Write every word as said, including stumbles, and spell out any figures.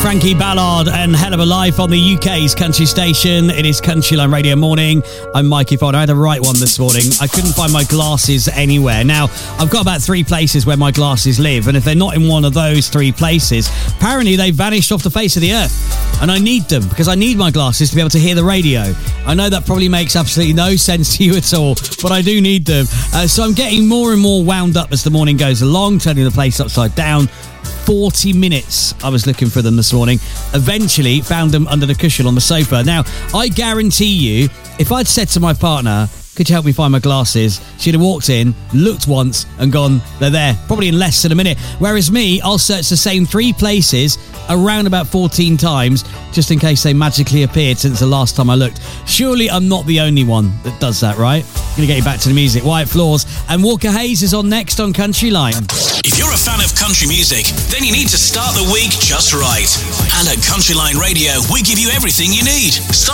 Frankie Ballard and Hell of a Life on the U K's country station. It is Countryline Radio Morning. I'm Mikey Fodder. I had the right one this morning. I couldn't find my glasses anywhere. Now, I've got about three places where my glasses live, and if they're not in one of those three places, apparently they've vanished off the face of the earth. And I need them, because I need my glasses to be able to hear the radio. I know that probably makes absolutely no sense to you at all, but I do need them. Uh, so I'm getting more and more wound up as the morning goes along, turning the place upside down. forty minutes I was looking for them this morning. Eventually found them under the cushion on the sofa. Now, I guarantee you, if I'd said to my partner, could you help me find my glasses? She'd have walked in, looked once and gone, they're there, probably in less than a minute. Whereas me, I'll search the same three places around about fourteen times just in case they magically appeared since the last time I looked. Surely I'm not the only one that does that, right? I'm going to get you back to the music. Wyatt Floors and Walker Hayes is on next on Countryline. If you're a fan of country music, then you need to start the week just right. And at Countryline Radio, we give you everything you need. Start